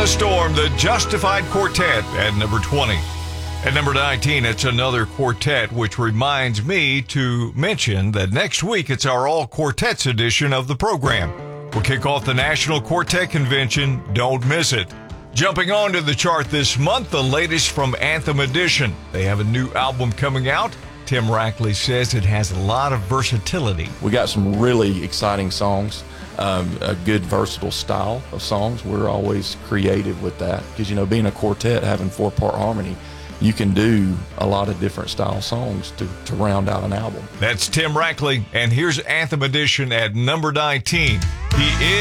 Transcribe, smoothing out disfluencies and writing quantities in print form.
the Storm, the Justified Quartet at number 20. At number 19, it's another quartet, which reminds me to mention that next week it's our all quartets edition of the program. We'll kick off the National Quartet Convention. Don't miss it. Jumping on to the chart this month, the latest from Anthem Edition. They have a new album coming out. Tim Rackley says it has a lot of versatility. We got some really exciting songs, a good versatile style of songs. We're always creative with that because, being a quartet, having 4-part harmony, you can do a lot of different style songs to round out an album. That's Tim Rackley, and here's Anthem Edition at number 19. He is